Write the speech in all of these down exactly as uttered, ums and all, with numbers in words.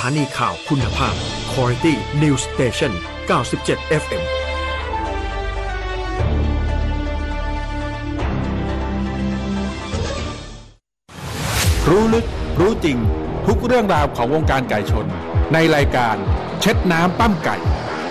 ถานีข่าวคุณภาพ Quality News Station เก้าสิบเจ็ด เอฟ เอ็มรู้ลึกรู้จริงทุกเรื่องราวของวงการไก่ชนในรายการเช็ดน้ำปั้มไก่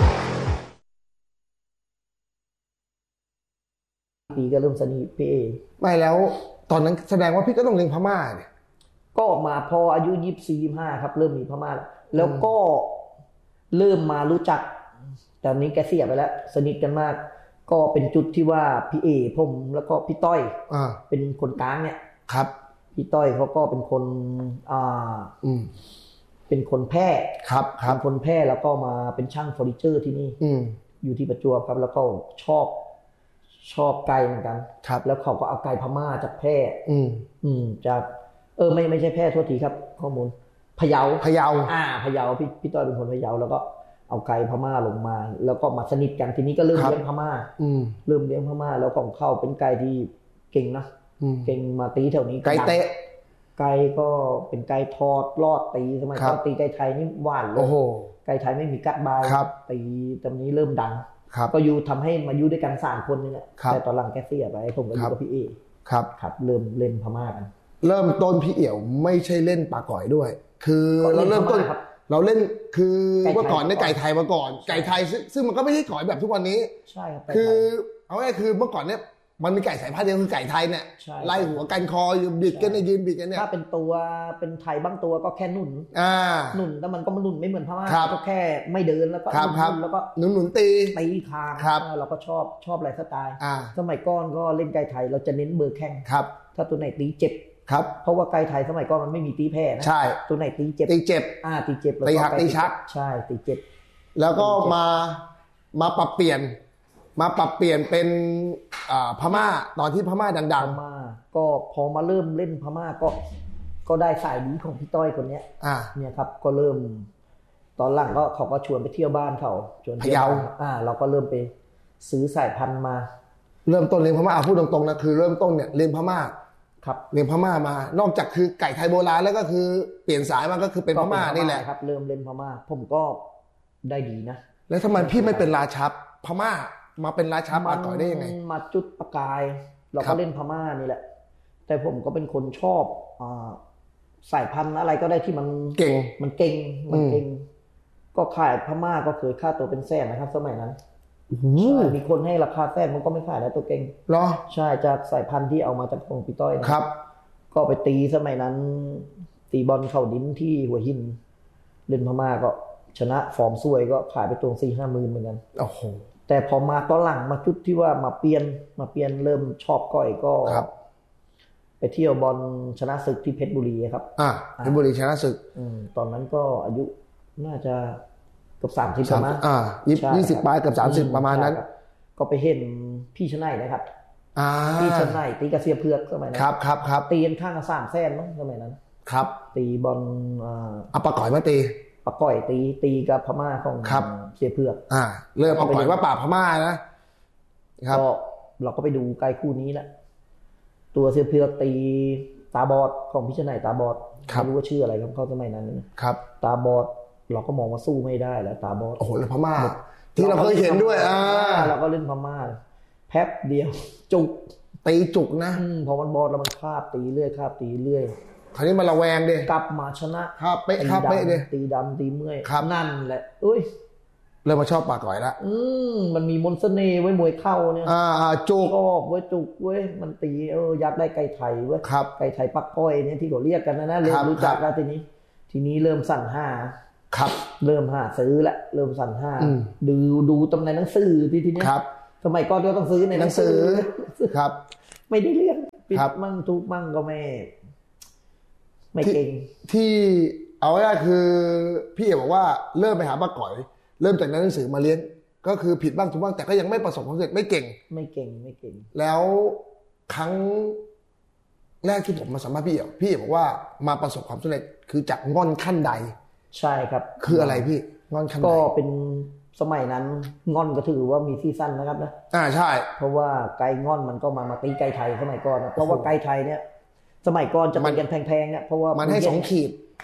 ปีก็เริ่มสนิทพี่เอไม่แล้วตอนนั้นแสดงว่าพี่ก็ต้องเรียนพม่าเนี่ยก็ออกมาพออายุยี่สิบสี่ ยี่สิบห้าครับเริ่มมีพม่าแล้วก็เริ่มมารู้จักแต่นี้แกเสียไปแล้วสนิทกันมากก็เป็นจุดที่ว่าพี่เอผมแล้วก็พี่ต้อยอ่าเป็นคนกลางเนี่ยครับพี่ต้อยเขาก็เป็นคนอ่าอืมเป็นคนแพร่ครับครับเป็นคนแพร่แล้วก็มาเป็นช่างเฟอร์นิเจอร์ที่นี่อืมอยู่ที่ประจวบครับแล้วก็ชอบชอบไก่เหมือนกันครับแล้วเขาก็เอาไก่พม่าจากแพร่อืมอืมจากเออไม่ไม่ใช่แพร่โทษทีครับข้อมูลพะเยาพะเยาอ่าพะเยาพี่พี่ต้อยเป็นคนพะเยาแล้วก็เอาไก่พม่าลงมาแล้วก็มาสนิทกันทีนี้ก็เริ่มเลี้ยงพม่าอืมเริ่มเลี้ยงพม่าแล้วของเข้าเป็นไก่ที่เก่งนะเก่งมาตีแถวนี้ไก่เตะไก่ก็เป็นไก่ทอดลอดตีสมัยก่อนตีไก่ไทยนี่หวานเลยไก่ไทยไม่มีกัดบายตีตอนนี้เริ่มดังก็อยู่ทำให้มาอยู่ด้วยกันสามคนนี่แหละแต่ตอนหลังแกเสียไปผมก็อยู่กับพี่เอครับครับเริ่มเล่นพม่ากันเริ่มต้นพี่เอี่ยวไม่ใช่เล่นปลาก่อยด้วยคือเราเริ่มต้นเราเล่นคือเมื่อก่อนในไก่ไทยมาก่อนไก่ไทยซึ่งมันก็ไม่ใช่ก่อยแบบทุกวันนี้ใช่ครับคือเอาง่ายคือเมื่อก่อนเนี่ยมันมีไก่สายพันธุ์เดียวคือไก่ไทยเนี่ยไล่หัวกันคออยู่บิดกันในยืนบิดกันเนี่ยถ้าเป็นตัวเป็นไทยบางตัวก็แค่หนุนอ่าหนุนแต่มันก็มันหนุนไม่เหมือนพม่าก็แค่ไม่เดินแล้วก็หนุนแล้วก็หนุนหนุนตีตีคางเราก็ชอบชอบอะไรสไตล์สมัยก่อนก็เล่นไก่ไทยเราจะเน้นเบอร์แข้งถ้าตัวไหนตีเจ็บครับเพราะว่าไก่ไทยสมัยก่อนมันไม่มีตีแพ้นะใช่ตัวไหนตีเจ็บตีเจ็บอ่าตีเจ็บตีหักตีชักใช่ตีเจ็บแล้วก็มามาปรับเปลี่ยนมาปรับเปลี่ยนเป็นพม่าตอนที่พม่าดังๆมาก็พอมาเริ่มเล่นพม่าก็ก็ได้สายดีของพี่ต้อยคนนี้อ่าเนี่ยครับก็เริ่มตอนหลังก็เขาก็ชวนไปเที่ยวบ้านเขาชวนพะเยาอ่าเราก็เริ่มไปซื้อสายพันธุ์มาเริ่มต้นเรียนพม่าพูดตรงๆนะคือเริ่มต้นเนี่ยเรียนพม่าครับเรียนพม่ามานอกจากคือไก่ไทยโบราณแล้วก็คือเปลี่ยนสายมาก็คือเป็นพม่านี่แหละครับเริ่มเล่นพม่าผมก็ได้ดีนะแล้วทำไมพี่ไม่เป็นราชับพม่ามาเป็นราชาปลาก่อยได้ยังไงมาจุดประกายเราก็เล่นพม่านี่แหละแต่ผมก็เป็นคนชอบอ่าสายพันธุ์อะไรก็ได้ที่มันเก่งมันเก่งมันเก่งก็ขายพม่าก็เคยค่าตัวเป็นแสนนะครับสมัยนั้นมีคนให้ราคาแสนมันก็ไม่ขายแล้วตัวเก่งเหรอใช่จากสายพันธุ์ที่เอามาจากของพี่ต้อยนะครับก็ไปตีสมัยนั้นตีบอลเข่าดินที่หัวหินเล่นพม่าก็ชนะฟอร์มสวยก็ขายไปตัวสี่ห้าหมื่นเหมือนกันโอ้โหแต่พอมาตอนหลังมาจุดที่ว่ามาเปลี่ยนมาเปลี่ยนเริ่มชอบก้อยก็ไปเที่ยวบอลชนะศึกที่เพชรบุรีครับอ่าเพชรบุรีชนะศึกอืมตอนนั้นก็อายุน่าจะเกือบสามสิบประมาณอ่ายี่สิบปลายเกือบสามสิบประมาณนั้นก็ไปเห็นพี่ชนัยนะครับอ่าพี่ชนัยตีกระเสียเพือกสมัยนั้นครับครับครับตีกันข้างละสามแสนมั้งสมัยนั้นครับตีบอลอ่าเอาปลาก่อยมาตีปะก้อยตีตีกับพม่าของเสียเพือกอ่าเริ่มเอาก่อยว่าป่าพม่านะครับก็เราก็ไปดูไกลคู่นี้แหละตัวเสียเพือกตีตาบอดของพิชนัยตาบอดไม่รู้ว่าชื่ออะไรครับเขาสมัยนั้นครับตาบอดเราก็มองว่าสู้ไม่ได้แล้วตาบอดโอ้โหแล้วพม่าที่เราเคยเห็นด้วยอ่าเราก็เล่นพม่าแป๊บเดียวจุกตีจุกนะพอมันบอดแล้วมันคาบตีเรื่อยคาบตีเรื่อยคราวนี้มันระแวงดิกลับมาชนะครับเป๊ะครับเป๊ะดิตีดำตีเมื่อยนั่นแหละเอ้ยเริ่มมาชอบปลาก่อยละอืมมันมีมนต์เสน่ห์ไว้มวยเข้าเนี่ยอ่าจุกชอบไว้จุกเว้ยมันตีเอออยากได้ไก่ไทยเว้ยไก่ไทยปักก้อยเนี่ยที่เขาเรียกกันนะนะเริ่มรู้จักแล้วทีนี้ทีนี้เริ่มสั่นห้าครับเริ่มหาซื้อละเริ่มสั่นห้าดูดูตำในหนังสือทีทีนี้ครับสมัยก่อนก็ต้องซื้อในหนังสือครับไม่ได้เรียกปิดมั่งทุกมั่งก็ไม่ไม่เก่งที่เอาง่ายคือพี่เอ๋บอกว่าเริ่มไปหาปลาก่อยเริ่มจากหนังสือมาเลี้ยงก็คือผิดบ้างถูกบ้างแต่ก็ยังไม่ประสบความสำเร็จไม่เก่งไม่เก่งไม่เก่งแล้วครั้งแรกที่ผมมาสัมภาษณ์พี่เอ๋พี่เอ๋บอกว่ามาประสบความสำเร็จคือจากง่อนขั้นใดใช่ครับคืออะไรพี่ง่อนขั้นใดก็เป็นสมัยนั้นง่อนก็ถือว่ามีซีซั่นนะครับนะอ่าใช่เพราะว่าไก่ง่อนมันก็มามาตีไก่ไทยสมัยก่อนนะเพราะว่าไก่ไทยเนี่ยสมัยก่อนจะเป็นกันแพงๆเนี่ยเพราะว่ามันให้สองขีด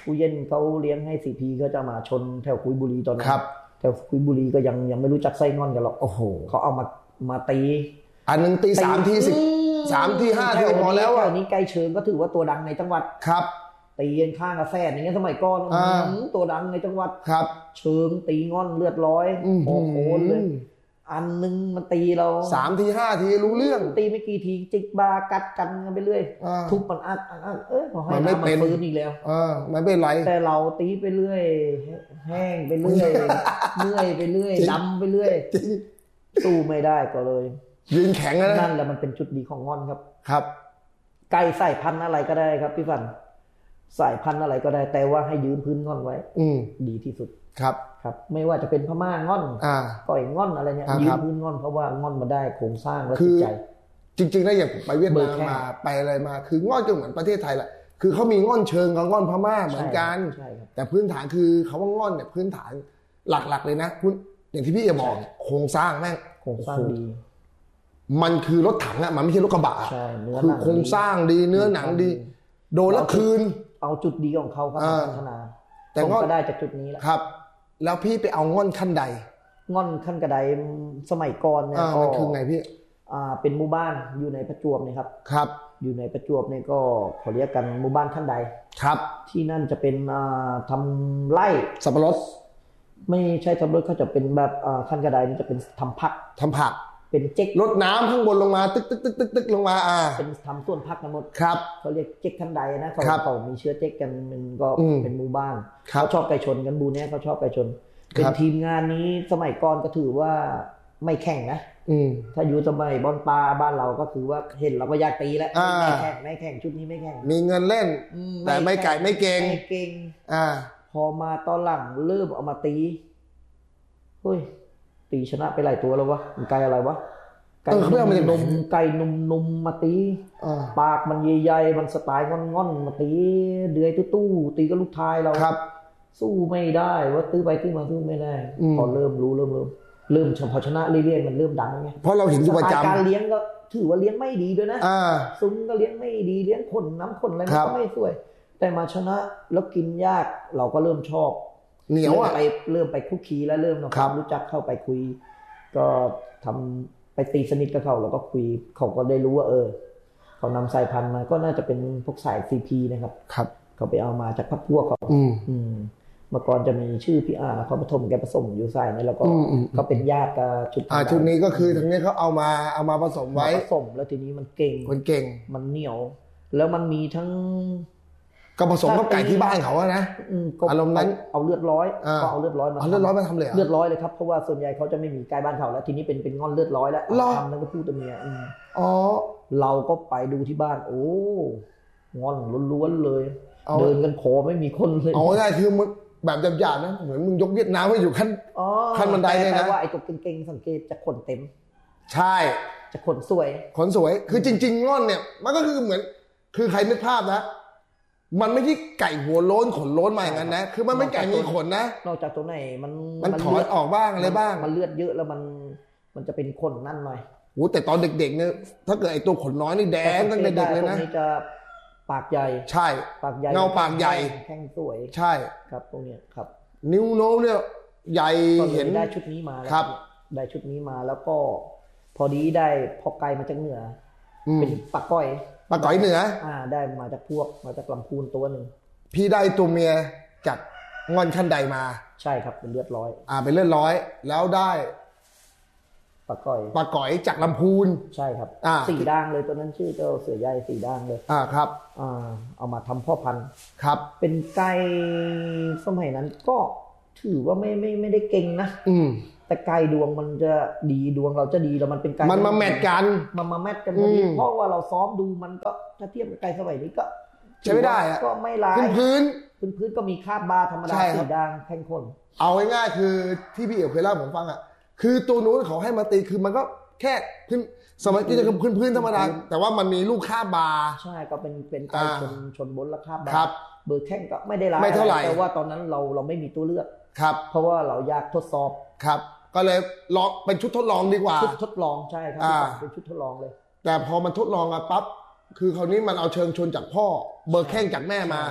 ผู้เย็นเขาเลี้ยงให้ซีพีเขาจะมาชนแถวกุยบุรีตอนนั้นครับแถวกุยบุรีก็ยังยังไม่รู้จักไส้งอนกันหรอกโอ้โหเขาเอามามาตีอันนึงตีสามทีสิบสามทีห้าทีพอแล้วแถอ่ะวนี้ไกลเชิงก็ถือว่าตัวดังในจังหวัดครับตีกันข้างกระแสอย่างเงี้ยสมัยก่อนอ่าตัวดังในจังหวัดครับเชิงตีงอนเลือดร้อยอืมโอ้โหเลยอันนึงมันตีเราสามทีห้าทีรู้เรื่องตีไม่กี่ทีจิกบากัดกันกันไปเรื่อยอ่าทุบมันอักอักอักเออพอให้มันไม่น้ำมัเป็น นฟื้นอีกแล้วเออไม่เป็นไรแต่เราตีไปเรื่อยแห้งไปเรื่อยเมื่อยไปเรื่อยจริงดำไปเรื่อยจริงสู้ไม่ได้ก็เลยยืนแข็งแล้วนั่นะนแหละมันเป็นจุดดีของงอนครับครับไก่สายพันธุ์อะไรก็ได้ครับพี่ฟันสายพันธุ์อะไรก็ได้ แต่ว่าให้ยืนพื้นงอนไว้อืมดีที่สุดครับครับ ไม่ว่าจะเป็นพม่าง่อนอ่าก่อยง่อนอะไรเนี่ยอ่ายืครันบพื้นง่อนเพราะว่าง่อนมาได้โครงสร้างและคืจิตอใจจริงๆแล้วอย่างไปเวียดเบนาอร์มแค่มาไปอะไรมา คือง่อนก็เหมือนประเทศไทยแหละคือเขามีง่อนเชิงกับง่อนพม่าเหมือนกันใช่ครับแต่พื้นฐานคือเขาว่าง่อนเนี่ยพื้นฐานหลักๆเลยนะพื้นอย่างที่พี่เอบอกโครงสร้างแม่งโครงสร้างดีมันคือรถถังอะมันไม่ใช่รถกระบะอะใช่เนื้อคืหอนังโครงสร้างดีเนื้อหนังดี โดนแล้วคืนเอาจุดดีของเขาครับอ่าพัฒนาแต่ผมง่อนก็ได้จากจุดนี้แหละครับ แล้วพี่ไปเอาง่อนขั้นใดง่อนขั้นกระไดสมัยก่อนเนี่ยอ่าก็มันคือไงพี่อ่าเป็นหมู่บ้านอยู่ในประจวบเนี่ยครับครับอยู่ในประจวบเนี่ยก็เขาเรียกกันหมู่บ้านขั้นใดครับที่นั่นจะเป็นอ่าทำไร่สับปะรดไม่ใช่ทำรถเขาจะเป็นแบบอ่าขั้นกระไดนี่จะเป็นทำพักทำผักเป็นเจ๊กรดน้ำข้างบนลงมาตึกตึกตึกตึกตึกลงมาอ่าเป็นทำส่วนพักกันหมดครับเขาเรียกเจ๊กขั้นใดนะเขาครับเขามีเชื้อเจ๊กกันมันก็อืมเป็นหมู่บ้านครับเขาชอบไก่ชนกันบูเนี่ยเขาชอบไก่ชน เป็นครับทีมงานนี้สมัยก่อนก็ถือว่าไม่แข่งนะอืมถ้าอยู่สมัยบอลปลาบ้านเราก็คือว่าเห็นเราก็อยากตีแล้วอ่าไม่แข่งไม่แข่งชุดนี้ไม่แข่งมีเงินเล่นอืแต่ไม่ไก่ไม่เก่งไม่เก่งอ่าพอมาตอนหลังเริ่มเอามาตีเฮ้ยตีชนะไปหลายตัวแล้ววะมันไก่อะไรวะไก่เออเขาไม่เอามาจากไหนนมไก่นมนมมาตีอ่าปากมันใหญ่ๆมันสไตล์งอนๆมาตีเดือยตู้ๆตีกับลูกทายเราครับสู้ไม่ได้ว่าตื้อไปตื้อมาสู้ไม่ได้อืมพอเริ่มรู้เริ่มเริ่มเริ่มพอชนะเรื่อยๆมันเริ่มดังไงเพราะเราเห็นอยู่ประสไตล์จำการเลี้ยงก็ถือว่าเลี้ยงไม่ดีด้วยนะอ่าซุ้มก็เลี้ยงไม่ดีเลี้ยงขนน้ำขนอะไรคมันรับก็ไม่สวย แต่มาชนะแล้วกินยากเราก็เริ่มชอบเหนียวอ่ะเริ่มไปเริ่มไปคุกคีแล้วเริ่มนะครับ รู้จักเข้าไปคุย ก็ทำไปตีสนิทกับเขาแล้วก็คุยเขาก็ได้รู้ว่าเออเขานำสายพันธุ์มาก็น่าจะเป็นพวกสายซีพีนะครับครับเขาไปเอามาจากพักพวกเขาอืมอืมเมื่อก่อนจะมีชื่อพี่อาร์เขาปฐมแกผสมอยู่สายนั้นแล้วก็อืมอืมก็เป็นญาติกับชุดอ่าชุดนี้ก็คือทางนี้เขาเอามาเอามาผสมไว้ไว้ผสมแล้วทีนี้มันเก่งคนเก่งมันเหนียว แล้วมันมีทั้งก็ผสมกับไก่ที่บ้านเขาอะนะอืมก็อารมณ์นั้นเอาเลือดร้อยอ่าก็เอาเลือดร้อยมาเอาเลือดร้อยมาทำเลยเหรอเลือดร้อยเลยครับเพราะว่าส่วนใหญ่เขาจะไม่มีไก่บ้านเขาแล้วทีนี้เป็นเป็นงอนเลือดร้อยแล้วหรอทำนั่นก็พูดตัวเมียอืมอ๋อเราก็ไปดูที่บ้าน โอ้งอนล้วนๆเลยเอาเดินกันโขไม่มีคนเลยเอาง่ายๆคือมึงแบบหยาบๆนะเหมือนมึงยกเวียดนามไว้อยู่ขั้นอ๋อขั้นบันไดเลยนะแต่ว่าไอ้ตัวเก่งๆสังเกตจะขนเต็มใช่จะขนสวยขนสวย คือจริง ๆง่อนเนี่ย มันก็คือเหมือน คือใครนึกภาพนะ มันไม่ใช่ไก่หัวโล้นขนโล้นมาอย่างนั้นนะ คือมันไม่ไก่มีขนนะนอกจากตัวไหนมันมันถอนออกบ้างอะไรบ้างมันเลือดเยอะแล้วมันมันจะเป็นขนนั่นหน่อยโอ้แต่ตอนเด็กๆเนี่ย ถ้าเกิดไอ้ตัวขนน้อยนี่แดงตั้งแต่เด็กเลยพวนะนี้จะปากใหญ่ใช่ปากใหญ่เงาปากใหญ่แข้งสวยใช่ครับตรงเนี้ยครับนิ้วโน้มเนี่ยใหญ่ก็เลเห็ยนได้ชุดนี้มาแล้วครับได้ชุดนี้มาแล้วก็ พอดีได้พอไกลมาจากเหนืออือมเป็นปลาก้อยปลาก๋อยเหนืออ่าได้มาจากพวกมาจากลำพูนตัวหนึ่งพี่ได้ตัวเมียจากงอนขั้นใดมาใช่ครับเป็นเลือดร้อยอ่าเป็นเลือดร้อย แล้วได้ปลาก้อยปลาก๋อยจากลำพูนใช่ครับอ่าสีด่างเลยตัวนั้นชื่อเจ้าเสือใหญ่สีด่างเลยอ่าครับอ่าเอามาทำพ่อพันธุ์ครับเป็นไก่สมัยนั้นก็ถือว่าไม่ไม่ไม่ได้เก่งนะอืมแต่ไก่ดวงมันจะดีดวงเราจะดีแล้วมันเป็นไก่มันมาแมทกันมันมาแมทกันพอดีอืมเพราะว่าเราซ้อมดูมันก็ถ้าเทียบกับไก่สมัยนี้ก็ใช้ไม่ได้อะก็ไม่ร้ายพื้นพื้นพื้นพื้นก็มีคาบบาร์ธรรมดาใช่ครับสีด่างแท่งคนเอาง่ายๆคือที่พี่เอ๋เคยเล่าให้ผมฟังอ่ะคือตัวนู้นเขาให้มาตีคือมันก็แค่พื้นสมัยที่จะพื้นพื้นธรรมดาแต่ว่ามันมีลูกค่าบาร์ใช่ก็เป็นเป็นไก่อ่าชนชนบนและคาบบาครับเบอร์แข้งก็ไม่ได้ร้ายไม่เท่าไหร่แต่ว่าตอนนั้นเราเราไม่มีตัวเลือกครับเพราะว่าเราอยากทดสอบครับ ก็เลยลองเป็นชุดทดลองดีกว่าชุดทดลองใช่ครับอ่าเป็นชุดทดลองเลยแต่พอมันทดลองอะปั๊บคือคราวนี้มันเอาเชิงชนจากพ่อ เบอร์แข้งจากแม่มา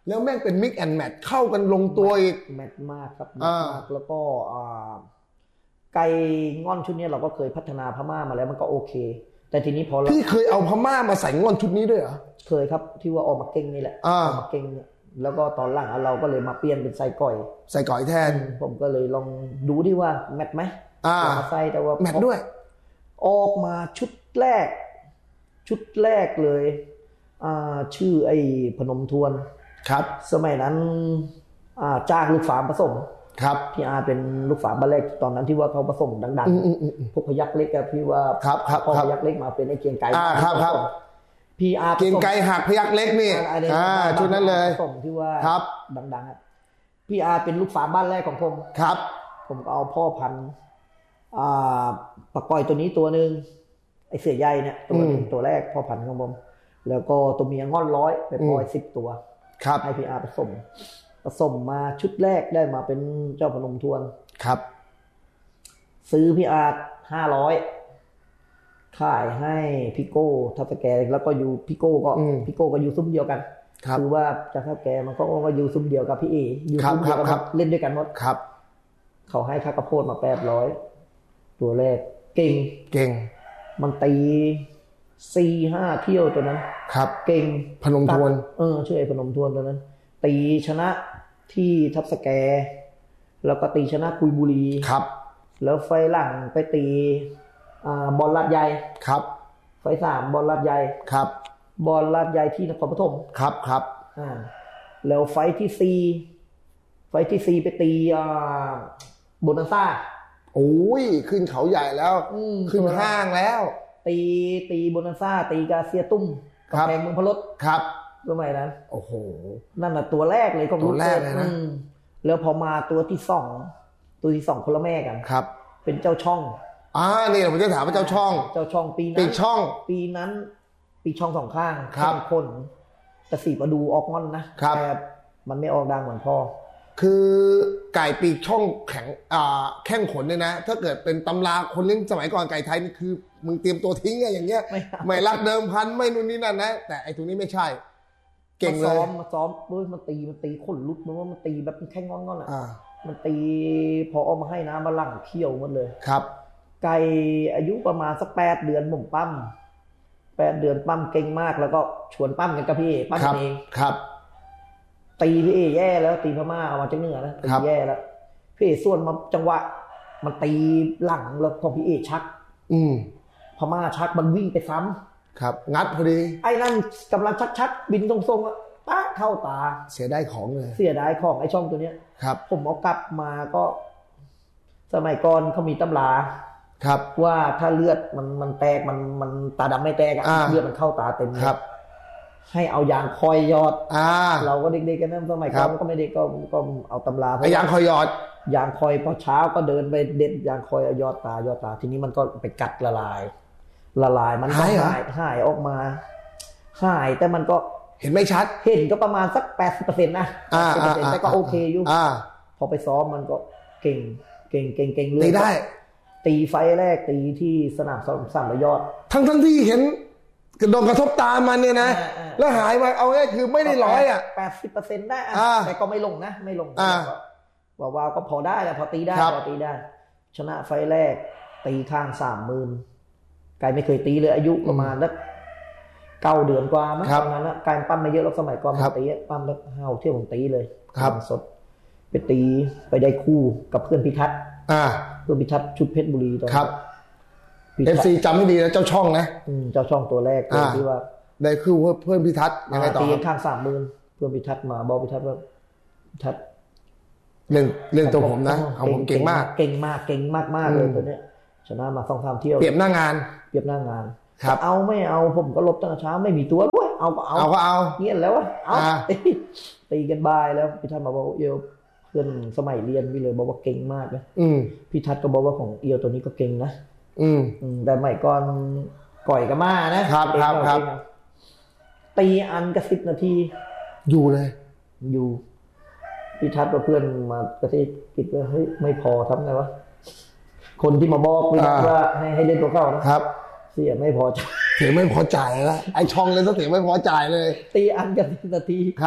แล้วแม่งเป็นมิกแอนด์แมทเข้ากันลงตัวอีกแมทมากครับแมทมากแล้วก็ไก่ง่อนชุดนี้เราก็เคยพัฒนาพม่ามาแล้วมันก็โอเคแต่ทีนี้พอพี่เคยเอาพม่ามาใส่ง่อนชุดนี้ด้วยเหรอเคยครับที่ว่าออกมาเก่งนี่แหละออกมาเก่งแล้วก็ตอนหลังเราก็เลยมาเปลี่ยนเป็นใส่ก่อยใส่ก่อยแทนผมก็เลยลองดูดิว่าแมทไหมมาใส่แต่ว่าแมทด้วยออกมาชุดแรกชุดแรกเลยชื่อไอ้พนมทวนครับสมัยนั้นจ้างลูกฝาผสมครับพี่อาเป็นลูกฝาบ้านแรกตอนนั้นที่ว่าเขาผสมดังๆพวกพยักเล็กอะพี่ว่าพอพยักเล็กมาเป็นไอ้เกียงไก่ครับครับพี่อาเกียงไก่หักพยักเล็กนี่ชุดนั้นเลยผสมที่ว่าดังๆอะพี่อาเป็นลูกฝาบ้านแรกของผมครับผมก็เอาพ่อพันธุ์ปลาก้อยตัวนี้ตัวนึงไอ้เสือใหญ่เนี่ยตัวนึงตัวแรกพ่อพันธุ์ของผมแล้วก็ตัวเมียง่อนร้อยไปปล่อยสิบตัวให้พี่อาผสมผสมมาชุดแรกได้มาเป็นเจ้าพนมทวนครับซื้อพี่อาห้าร้อยขายให้พี่โก้ทัพแกแล้วก็อยู่พี่โก้ก็พี่โก้ก็อยู่ซุ้มเดียวกันคือว่าจากทัพแกมันก็ก็อยู่ซุ้มเดียวกับพี่เออยู่ซุ้มเดียวกันเล่นด้วยกันหมดครับเขาให้ค่ากระโพดมาแปดร้อยตัวแรกเก่งเก่งมันตีสี่ห้าเที่ยวตัวนั้นครับเก่งพนมทวนเออชื่อไอ้พนมทวนตัวนั้นตีชนะที่ทับสแกแล้วก็ตีชนะกุยบุรีครับแล้วไฟหลังไปตีบอลลาดใหญ่ครับไฟสามบอลลาดใหญ่ครับบอลลาดใหญ่ที่นครปฐมครับครับอ่าแล้วไฟที่สี่ไฟที่สี่ไปตีโบนัสซ่าโอ้ยขึ้นเขาใหญ่แล้วขึ้นห้างแล้วตีตีโบนัสซ่าตีกาเซียตุ้มกำแพงเมืองพลดครับสมัยนั้นโอ้โหนั่นน่ะตัวแรกเลยของตัวแรกเลยนะแล้วพอมาตัวที่สองตัวที่สองคนละแม่กันครับเป็นเจ้าช่องอ่านี่ผมจะถามว่าเจ้าช่องเจ้าช่องปีนั้นปีช่องปีนั้นปีช่องสองข้างครับคนแต่สีประดูออกงอนนะแต่มันไม่ออกดังเหมือนพ่อคือไก่ปีกช่องแข็งอ่าแข้งขนเนี่ยนะถ้าเกิดเป็นตำราคนเลี้ยงสมัยก่อนไก่ไทยนี่คือมึงเตรียมตัวทิ้งไงอย่างเงี้ยไม่รักเดิมพันไม่นู่นนี่นั่นนะแต่ไอ้ตรงนี้ไม่ใช่เก่งเลยซ้อมมาซ้อมด้วยมันตีมันตีขนลุกมันว่ามันตีแบบแข้งงอนๆอ่ะมันตีพอเอามาให้น้ำมาหลั่งเขี้ยวหมดเลยครับไก่อายุประมาณสักแปดเดือนผมปั้มแปดเดือนปั้มเก่งมากแล้วก็ชวนปั้มกันกับพี่ปั้มเองครับตีพี่เอแย่แล้วตีพม่าเอามาจากเหนือนะตีแย่แล้วพี่เอส่วนมาจังหวะมันตีหลังแล้วพอพี่เอชักอืมพม่าชักมันวิ่งไปซ้ำครับงัดพอดีไอ้นั่นกำลังชักๆบินตรงๆอ่ะตาเข้าตาเสียได้ของเลยเสียดายของไอ้ช่องตัวเนี้ยครับผมเอากลับมาก็สมัยก่อนเขามีตำราครับว่าถ้าเลือดมันมันแตกมันมันตาดำไม่แตกอ่ะเลือดมันเข้าตาเต็มครับให้เอายางคอยหยอดอ่าเราก็เด็กๆกันนั่นสมัยก่อนก็ไม่เด็กก็ก็เอาตำรายางคอยหยอดยางคอยพอเช้าก็เดินไปเด็ดยางคอยเอายอดตายอดตาทีนี้มันก็ไปกัดละลายละลายมันหายหายออกมาหายแต่มันก็เห็นไม่ชัดเห็นก็ประมาณสัก แปดสิบเปอร์เซ็นต์ นะแต่ก็โอเคอยู่พอไปซ้อมมันก็เก่งเก่งเก่งเก่งเลยตีได้ตีไฟแรกตีที่สนามสามร้อยยอดทั้งทั้งที่เห็นโดนกระทบตามันเนี่ยนะแล้วหายมาเอาง่ายคือไม่ได้ร้อยอ่ะแปดสิบเปอร์เซ็นต์ ได้แต่ก็ไม่ลงนะไม่ลงว่าว่าก็พอได้แหละพอตีได้พอตีได้ชนะไฟแรกตีข้างสามหมื่นไก่ไม่เคยตีเลยอายุประมาณสักเก้าเดือนกว่ามั้งตอนนั้นนะไก่ปั้มมาเยอะแล้วสมัยก่อนมาตีปั้มแล้วห้าวเที่ยวผมตีเลยสดไปตีไปได้คู่กับเพื่อนพิทักษ์เพื่อนพิทักษ์ชุดเพชรบุรีตอนครับเอฟซีจำไม่ดีนะเจ้าช่องนะเจ้าช่องตัวแรกที่ว่าได้คือเพื่อนพิทักษ์ยังไงต่อตีข้างสามหมื่นเพื่อนพิทักษ์มาบอกพิทักษ์ว่าพิทักษ์เรื่องเรื่องตัวผมนะของผมเก่งมากเก่งมากเก่งมากมากเลยตัวเนี้ยชนะมาสองสามเที่ยวเปรียบหน้างานเปรียบหน้างานเอาไม่เอาผมก็ลบตั้งแต่เช้าไม่มีตัวด้วยเอาก็เอาเอาก็เอาเงี้ยแล้ววะเอาตีกันบายแล้วพิทักษ์มาบอกเอียวเพื่อนสมัยเรียนวิเลยบอกว่าเก่งมากเลยพิทักษ์ก็บอกว่าของเอียวตัวนี้ก็เก่งนะอืมแต่ใหม่ก่อนก่อยกับมานะครับครับครับตีอันกับสิบนาทีอยู่เลยอยู่พิทักษ์กับเพื่อนมากระซิบคิดว่าเฮ้ยไม่พอทำไงวะคนที่มาบอกพิทักษ์ว่าให้ให้เล่นตัวเข้านะครับเสียไม่พอใจเสียไม่พอใจแล้วไอช่องเลยต้องเสียไม่พอใจเลยตีอันกับสิบนาทีครับ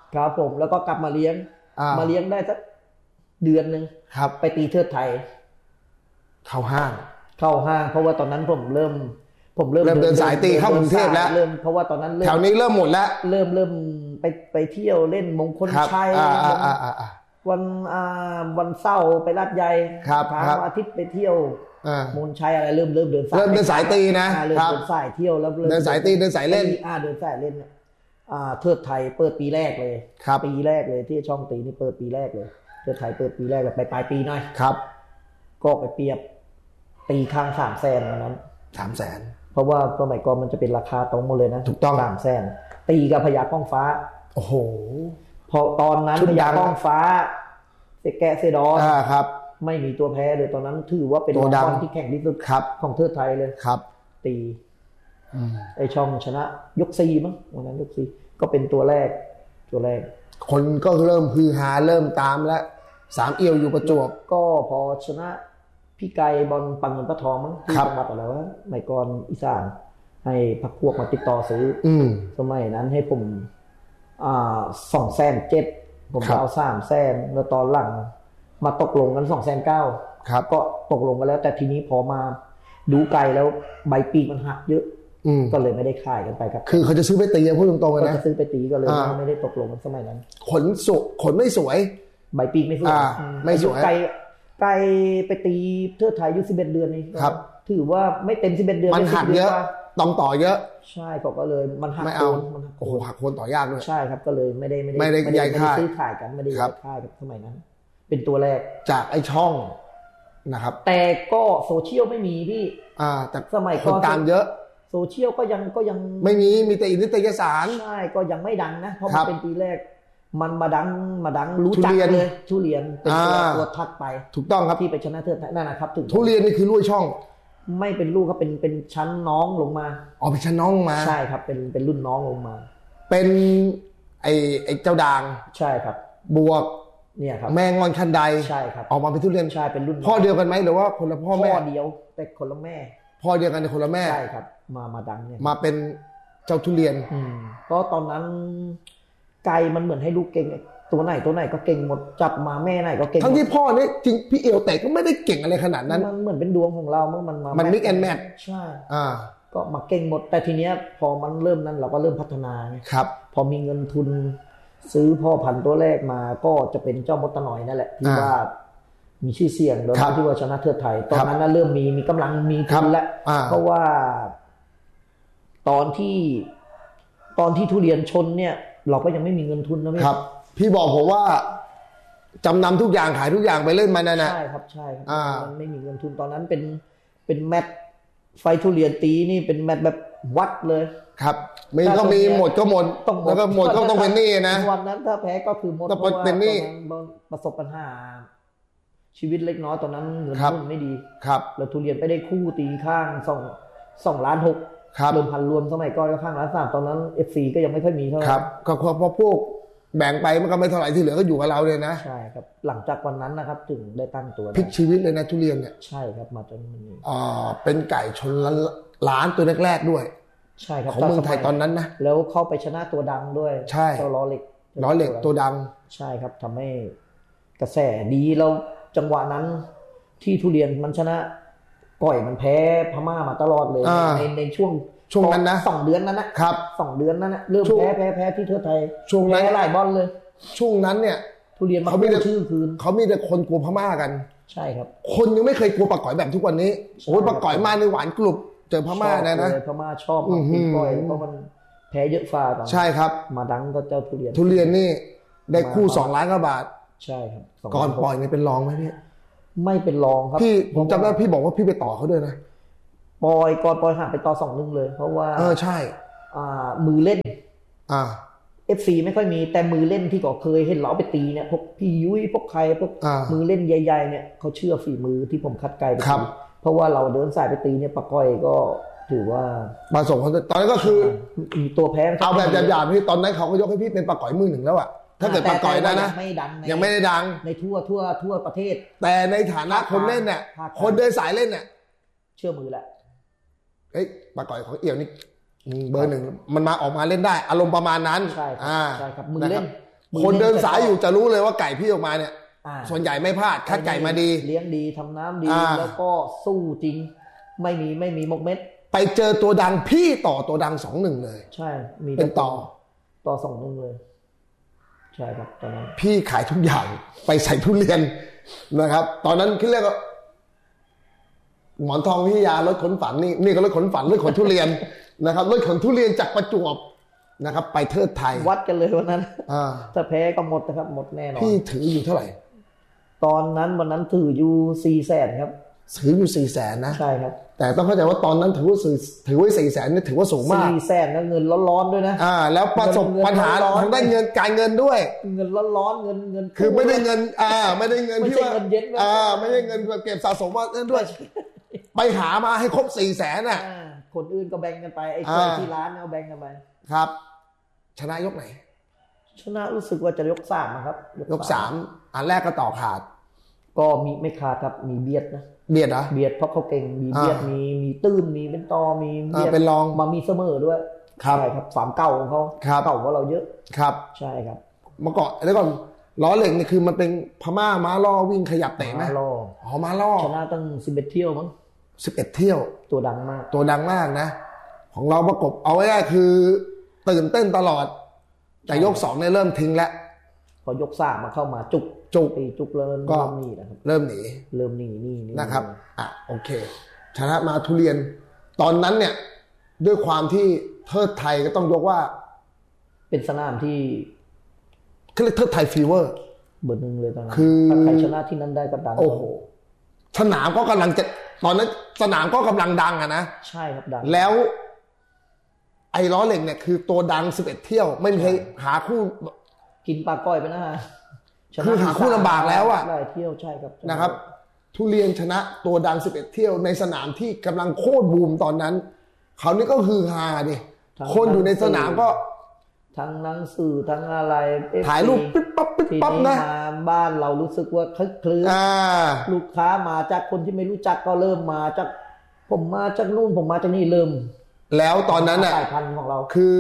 ครับผมแล้วก็กลับมาเลี้ยงมาเลี้ยงได้สักเดือนหนึ่งครับไปตีเทิดไทยเข้าห้างเข้าห้างเพราะว่าตอนนั้นผมเริ่มผมเริ่มเดินสายตีเข้ากรุงเทพแล้วเริ่มเพราะว่าตอนนั้นแถวนี้เริ่มหมดแล้วเริ่มเริ่มไปไปเที่ยวเล่นมงคลชัยวันอ่าวันเสาร์ไปลาดใหญ่วันอาทิตย์ไปเที่ยวมงคลชัยอะไรเริ่มเริ่มเดินสายเริ่มเดินสายตีนะเริ่มเดินสายเที่ยวแล้วเดินสายตีเดินสายเล่นอ่าเดินสายเล่นอ่าเทิดไทยเปิดปีแรกเลยปีแรกเลยที่ช่องตีนี่เปิดปีแรกเลยเทิดไทยเปิดปีแรกเลยไปปลายปีหน่อยครับก็ไปเปรียบตีข้างสามแสนวันนั้นสามแสนเพราะว่าสมัยก่อนมันจะเป็นราคาตรงหมดเลยนะถูกต้องสามแสนตีกับพญาก้องฟ้าโอ้โหพอตอนนั้นพญาก้องฟ้าเสแกะเสดอนอ่าครับไม่มีตัวแพ้เลยตอนนั้นถือว่าเป็นตัวดังที่แข่งที่สุดครับของเทิดไทยเลยครับตีไอช่องชนะยกซีมั้งวันนั้นยกซีก็เป็นตัวแรกตัวแรกคนก็เริ่มฮือฮาเริ่มตามแล้วสามเอี่ยวอยู่ประจวบก็พอชนะพี่ไก่บอลปังเงินปะทองมั้งที่จังหวัดอะไรวะสมัยก่อนอีสานให้พักพวกมาติดต่อซื้อสมัยนั้นให้ผมอ่าสองแสนเจ็ดผมเอาสามแสนแล้วตอนหลังมาตกลงกันสองแสนเก้าก็ตกลงกันแล้วแต่ทีนี้พอมาดูไก่แล้วใบปีกมันหักเยอะก็เลยไม่ได้ขายกันไปครับคือเขาจะซื้อไปตีพูดตรงๆเลยนะจะซื้อไปตีก็เลยไม่ได้ตกลงกันสมัยนั้นขนสวยขนไม่สวยใบปีกไม่สวยไม่สวยไก่ไก่ไปตีเทิดไทยอายุสิบเอ็ดเดือนนี่ครับถือว่าไม่เต็มสิบเอ็ดเดือนมันหักเยอะต้องต่อเยอะใช่ก็เลยมันหักโคนมันหักโอ้โหหักโคนต่อยากด้วยใช่ครับก็เลยไม่ได้ไม่ได้ไม่ได้ย้ายค่ายซื้อขายกันไม่ได้ย้ายค่ายกับสมัยนั้นเป็นตัวแรกจากไอ้ช่องนะครับแต่ก็โซเชียลไม่มีพี่อ่าแต่สมัยคนตามเยอะโซเชียลก็ยังก็ยังไม่มีมีแต่อินนิตยสารใช่ก็ยังไม่ดังนะเพราะมันเป็นปีแรกมันมาดังมาดังรู้จักเลยทุเรียนเป็นตัวตัวทัดไปถูกต้องครับที่ไปชนะเทิดนั่นนะครับถึงทุเรียนนี่คือลุยช่องไม่เป็นลูกครับเป็นเป็นชั้นน้องลงมาอ๋อเป็นชั้นน้องมาใช่ครับเป็นเป็นรุ่นน้องลงมาเป็นไอไอเจ้าด่างใช่ครับบวกเนี่ยครับแมงงอนคันใดใช่ครับออกมาเป็นทุเรียนใช่เป็นรุ่นพ่อเดียวกันไหมหรือว่าคนละพ่อแม่พ่อเดียวแต่คนละแม่พ่อเดียวกันแต่คนละแม่ใช่ครับมามาดังเนี่ยมาเป็นเจ้าทุเรียนอืมก็ตอนนั้นไก่มันเหมือนให้ลูกเก่งตัวไหนตัวไหนก็เก่งหมดจับมาแม่ไหนก็เก่งทั้งที่พ่อเนี่ยจริงพี่เอวแต่ก็ไม่ได้เก่งอะไรขนาดนั้นมันเหมือนเป็นดวงของเราเมื่อมันมามันมิกแอนแมทใช่อ่าก็มาเก่งหมดแต่ทีเนี้ยพอมันเริ่มนั้นเราก็เริ่มพัฒนาครับพอมีเงินทุนซื้อพ่อพันธุ์ตัวแรกมาก็จะเป็นเจ้ามดตะหน่อยนั่นแหละที่ว่ามีชื่อเสียงโดยที่ว่าชนะเทิดไทยตอนนั้นเริ่มมีมีกำลังมีทุนแล้วเพราะว่าตอนที่ตอนที่ทุเรียนชนเนี่ยเราก็ยังไม่มีเงินทุนนะพี่ครับพี่บอกผมว่าจำนำทุกอย่างขายทุกอย่างไปเล่นมันนะใช่ครับใช่ครับมันไม่มีเงินทุนตอนนั้นเป็นเป็นแมตช์ไฟทุเรียนตีนี่เป็นแมตช์แบบวัดเลยครับมีก็มีหมดก็หมดแล้วก็หมดก็ต้องเป็นหนี้นะวันนั้นถ้าแพ้ก็คือหมดเพราะว่าตอนนั้นประสบปัญหาชีวิตเล็กน้อยตอนนั้นเงินทุนไม่ดีครับแล้วทุเรียนไปได้คู่ตีข้างสองสองล้านหกรวมพันรวมสมัยก่อนก็ข้างล้านสามตอนนั้น เอฟ ซี ก็ยังไม่ค่อยมีเท่าไหร่ครับก็เพราะพวกแบ่งไปมันก็ไม่เท่าไหร่ที่เหลือก็อยู่กับเราเลยนะใช่ครับหลังจากวันนั้นนะครับถึงได้ตั้งตัวพลิกชีวิตเลยนะทุเรียนเนี่ยใช่ครับมาจนมันอ๋อเป็นไก่ชนล้านตัวแรกๆด้วยใช่ครับของเมืองไทยตอนนั้นนะแล้วเข้าไปชนะตัวดังด้วยใช่เจ้าล้อเหล็กล้อเหล็กตัวดังใช่ครับทำให้กระแสดีแล้วจังหวะนั้นที่ทุเรียนมันชนะก่อยมันแพ้พม่ามาตลอดเลยในในช่วงช่วงนั้นนะสองเดือนนั้นนะครับสองเดือนนั้นนะเริ่มแพ้แพ้แพ้ที่เทิดไทยช่วงนั้นหลายบอลเลยช่วงนั้นเนี่ยทุเรียนเขาไม่ได้ชื่อคืนเขามีแต่คนกลัวพม่ากันใช่ครับคนยังไม่เคยกลัวปลาก๋อยแบบทุกวันนี้โอ้ยปลาก๋อยมาในหวานกรุบเจอพม่านะนะพม่าชอบกินก้อยเพราะมันแพ้เยอะฟ้าตอนใช่ครับมาดังก็เจ้าทุเรียนทุเรียนนี่ได้คู่สองล้านกว่าบาทใช่ครับก่อนปล่อยนี่เป็นรองไหมพี่ไม่เป็นรองครับพี่ผมจำได้พี่บอกว่าพี่ไปต่อเขาด้วยนะปล่อยก่อนปล่อยห่างไปต่อสองหนึ่งเลยเพราะว่าเออใช่อ่ามือเล่นอ่าเอฟ ซี ไม่ค่อยมีแต่มือเล่นที่ก็เคยเห็นเราไปตีเนี่ยพวกพี่ยุ้ยพวกใครพวกมือเล่นใหญ่ๆเนี่ยเขาเชื่อฝีมือที่ผมคัดไกลไปตีเพราะว่าเราเดินสายไปตีเนี่ยปะก้อยก็ถือว่ามาส่งเขาตอนนั้นก็คือมีตัวแพ้เอาแบบหยาบๆพี่ตอนนั้นเขาก็ยกให้พี่เป็นปะก้อยมือหนึ่งแล้วอะถ้าเกิดปะก้อยได้นะยังไม่ได้ดังในทั่วทั่วทั่วประเทศแต่ในฐานะคนเล่นเนี่ยคนเดินสายเล่นเนี่ยเชื่อมือแหละเฮ้ยปะก้อยของเอี่ยวนี่เบอร์หนึ่งมันมาออกมาเล่นได้อารมณ์ประมาณนั้นใช่ใช่ครับมือเล่นคนเดินสายอยู่จะรู้เลยว่าไก่พี่ออกมาเนี่ยอ่าส่วนใหญ่ไม่พลาดคัดไก่มาดีเลี้ยงดีทำน้ำดีอ่าแล้วก็สู้จริงไม่มีไม่มีมกเม็ดไปเจอตัวดังพี่ต่อตัวดังสองหนึ่งเลยใช่มีเป็นต่อต่อสองหนึ่งเลยใช่ครับตอนนั้นพี่ขายทุกอย่างไปใส่ทุเรียนนะครับ ตอนนั้นคิดเรียกว่าหมอนทองวิทยารถขนฝันนี่นี่ก็รถขนฝันรถขนทุเรียน นะครับรถขนทุเรียนจากประจวบนะครับ ไปเทิดไทยวัดกันเลยวันนั้นอ่าถ้าแพ้ก็หมดนะครับหมดแน่นอนพี่ถืออยู่เท่าไหร่ตอนนั้นวันนั้นถืออยู่สี่แสนครับถืออยู่สี่แสนนะใช่ครับแต่ต้องเข้าใจว่าตอนนั้นถือว่าถือว่าสี่แสนนี่ถือว่าสูงมากสี่แสนก็เงินร้อนๆด้วยนะอ่า แล้วประสบปัญหาทางด้านเงินการเงินด้วยเงินร้อนๆเงินเงินคือไม่ได้เงิน อ่า ไม่ได้เงินไม่ที่ใช่ว่าเงินเย็นนะอ่า ไม่ได้เงินแบบเก็บสะสมมาเงินด้วย ไปหามาให้ครบสี่แสนอ่ะอ่าคนอื่นก็แบ่งกันไปไอ้คนอ่าที่ร้านเอาแบ่งกันไปครับ ชนะยกไหนชนะรู้สึกว่าจะยกสามนะครับยกสามอันแรกก็ต่อขาดก็มีไม่ขาดครับมีเบียดนะเบียดเหรอเบียดเพราะเขาเก่งมีเบียดอ่ามีมีมีตื้นมีเป็นตอมีเบียดอ่าเป็นรองมามีเสมอด้วยครับใช่ครับสามเก่าของเขาครับเก่ากว่าเราเยอะครับใช่ครับเมื่อก่อนแล้วก่อนล้อเหล็กนี่คือมันเป็นพม่าม้าล่อวิ่งขยับเตะไหมมาล่ออ๋อม้าล่อชนะตั้งสิบเอ็ดเที่ยวมั้งสิบเอ็ดเที่ยวตัวดังมากตัวดังมากนะ ของเราประกบเอาไว้ได้คือตื่นเต้นตลอด แต่ยกสองเนี่ยเริ่มทิ้งแล้วพอยกสามมาเข้ามาจุกจุกไอ้จุกเริ่มก็เริ่มหนีนะครับเริ่มหนีเริ่มหนีนี่นี่นะครับ อ่ะโอเค ชนะมาทุเรียน ตอนนั้นเนี่ย ด้วยความที่เทิดไทยก็ต้องยกว่าเป็นสนามที่เขาเรียกเทิดไทยฟีเวอร์เบอร์หนึ่งเลยตอนนั้นคือถ้าใครชนะที่นั้นได้ก็ดังโอ้โห สนามก็กำลังจะ ตอนนั้นสนามก็กำลังดังอะนะใช่ครับดังแล้ว ไอ้ล้อเหล็กเนี่ยคือตัวดังสิบเอ็ดเที่ยว ไม่มีใครหาคู่กินปลาก้อยไปนะฮะชนะคือหาคู่ลำบากแล้วอะหลายเที่ยวใช่ครับนะครับ ทุเรียนชนะตัวดังสิบเอ็ดเที่ยวในสนามที่กำลังโคตรบูมตอนนั้น เขานี่ก็คือฮาดิ คนอยู่ในสนามก็ทั้งหนังสือทั้งอะไรถ่ายรูปปิ๊บปั๊บปิ๊บทีปั๊บนี้นะมาบ้านเรารู้สึกว่าคลึกคลื้นอ่าลูกค้ามาจากคนที่ไม่รู้จักก็เริ่มมาจากผมมาจากนู่นผมมาจากนี่เริ่มแล้วตอนนั้นน่ะสายพันธุ์ของเราคือ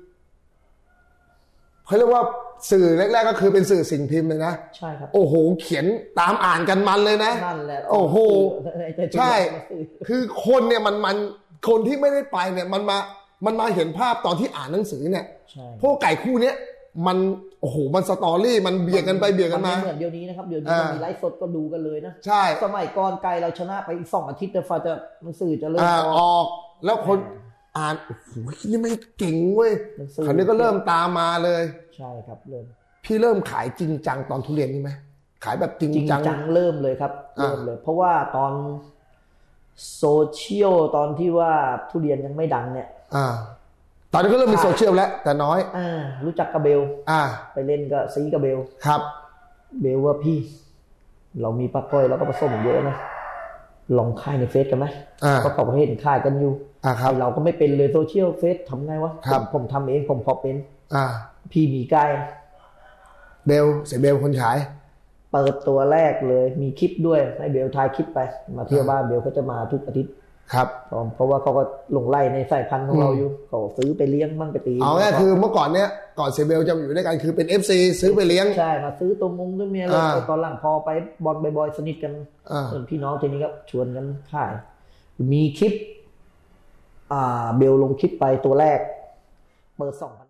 เขาเรียกว่าสื่อแรกๆก็คือเป็นสื่อสิ่งพิมพ์เลยนะใช่ครับโอ้โห เขียนตามอ่านกันมันเลยนะนั่นแหละโอ้โหไอ้เจ้าใช่มาซื้อคือคนเนี่ยมันมันคนที่ไม่ได้ไปเนี่ย มันมามันมาเห็นภาพตอนที่อ่านหนังสือเนี่ยใช่พวกไก่คู่เนี้ยมันโอ้โหมันสตอรี่มันเบียดกันไปเบียดกันมาไเหมือนเดี๋ยวนี้นะครับเดี๋ยวนี้อ่ามันมีไลฟ์สดก็ดูกันเลยนะใช่สมัยก่อนไกลเราชนะไปอีกสองอาทิตย์แต่ฟ้าจะหนังสือจะเริ่มอ่าอออกอกแล้วคนอ่านโอ้โหนี่ไม่เก่งเว้ยหนังสือคราวนี้ก็เริ่มตามมาเลยใช่ครับเริ่มพี่เริ่มขายจริงจังตอนทุเรียนนี่ไหมขายแบบจริงจริงจังจังเริ่มเลยครับอ่าเริ่มเลย เพราะว่าตอนโซเชียลตอนที่ว่าทุเรียนยังไม่ดังเนี่ยอ่า ตอนนี้ก็เริ่มมีโซเชียลแล้ว แต่น้อยอ่ารู้จักกับเบลอ่าไปเล่นกับซีกับเบลครับเบลว่าพี่ เรามีปลาก้อยแล้วก็ผสมเยอะนะลองค่ายในเฟซกันไหมอ่าก็เขาก็เห็นค่ายกันอยู่อ่าครับเราก็ไม่เป็นเลยโซเชียลเฟซทำไงวะครับผมผมทำเองผมพอเป็นอ่าพี่มีใกล้เบลเสียเบลคนขายเปิดตัวแรกเลยมีคลิปด้วยให้เบลถ่ายคลิปไป มาเที่ยวบ้านเบลเขาจะมาทุกอาทิตย์ครับเพราะว่าเขาก็หลงไล่ในสายพันธุ์ของเราอยู่เขาซื้อไปเลี้ยงมั่งไปตีเอาง่ายคือเมื่อก่อนเนี้ยก่อนเสียเบลจะมาอยู่ด้วยกันคือเป็น เอฟ ซี ซื้อไปเลี้ยงใช่มาซื้อตัวมงตัวเมียเลยอ่าแต่ตอนหลังพอไปบอลบ่อยๆสนิทกันอ่าเออพี่น้องทีนี้ก็ชวนกันขาย มีคลิป อ่าเบลลงคลิปไปตัวแรกเปิดสองพัน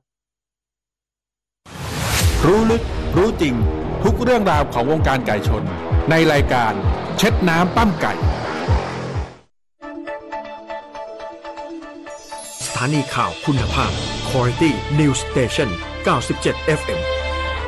รู้ลึกรู้จริงทุกเรื่องราวของวงการไก่ชน ในรายการเช็ดน้ำปั้มไก่สถานีข่าวคุณภาพ Quality News Station เก้าสิบเจ็ด เอฟ เอ็ม